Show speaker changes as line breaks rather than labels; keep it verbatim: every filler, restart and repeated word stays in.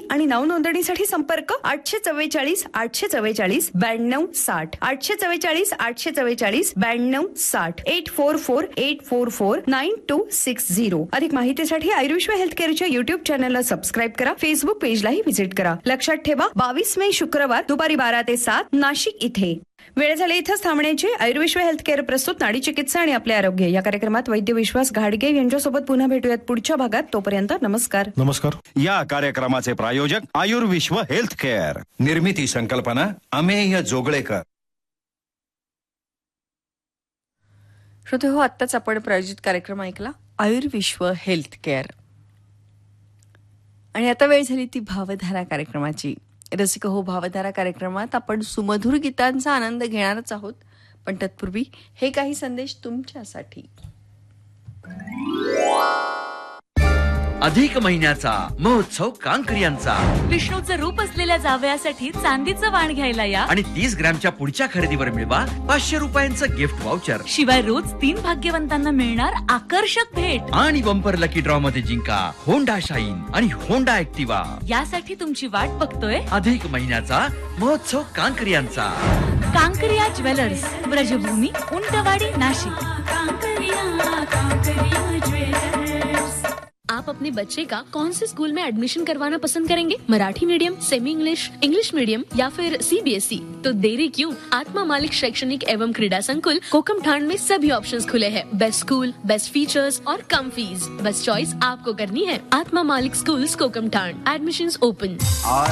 आणि नावनोंदणीसाठी संपर्क आठशे चव्वेचाळीस आठशे चव्वेचाळीस ब्याण्णव साठ आठशे चव्वेचाळीस आठशे चव्वेचाळीस ब्याण्णव साठ eight four four eight four four nine to six zero. अधिक माहितीसाठी आयुर्विश्व हेल्थ केअरच्या युट्यूब चॅनलला सबस्क्राईब करा. फेसबुक पेजलाही व्हिजिट करा. लक्षात ठेवा, बावीस मे शुक्रवार दुपारी बारा ते सात नाशिक इथे. वेळ झाली इथंच थांबण्याची. आयुर्विश्व हेल्थ केअर प्रस्तुत नाडी चिकित्सा आणि आपले आरोग्य या कार्यक्रमात वैद्य विश्वास घाडगे यांच्यासोबत पुन्हा भेटूयात पुढच्या भागात. तोपर्यंत नमस्कार.
नमस्कार.
या कार्यक्रमाचे प्रायोजक आयुर्विश्व हेल्थ केअर.
निर्मिती संकल्पना अमेय जोगळेकर.
श्रोते हो, आत्ताच आपण प्रायोजित कार्यक्रम ऐकला आयुर्विश्व हेल्थ केअर. आणि आता वेळ झाली ती भावधारा कार्यक्रमाची. रसिक हो, भावधारा कार्यक्रमात आपण सुमधुर गीतांचा आनंद घेणारच आहोत, पण तत्पूर्वी हे काही संदेश तुमच्यासाठी.
अधिक महिन्याचा महोत्सव कांकरियांचा.
विष्णूचं रूप असलेल्या जावयासाठी चांदीचं वाण घ्यायला या
आणि तीस ग्रॅमच्या पुढच्या खरेदीवर मिळवा पाचशे रुपयांचं गिफ्ट वाउचर.
शिवाय रोज तीन भाग्यवंतांना मिळणार आकर्षक भेट.
आणि बंपर लकी ड्रॉ मध्ये जिंका होंडा शाईन आणि होंडा ऍक्टिवा.
यासाठी तुमची वाट बघतोय
अधिक महिन्याचा महोत्सव कांकरियांचा.
कांकरिया ज्वेलर्स, ब्रजभूमी, उंटवाडी, नाशिक. कांकरिया, कांकरिया ज्वेलर्स.
आप अपने बच्चे का कौन से स्कूल में एडमिशन करवाना पसंद करेंगे? Marathi medium, semi English, English medium या फिर सी बी एस ई? तो देरी क्यों? आत्मा मालिक शैक्षणिक एवं क्रीड़ा संकुल कोकमठाण में सभी ऑप्शंस खुले हैं. बेस्ट स्कूल, बेस्ट फीचर्स और कम फीस. बस चॉइस आपको करनी है. आत्मा मालिक स्कूल्स कोकमठाण. Admissions open.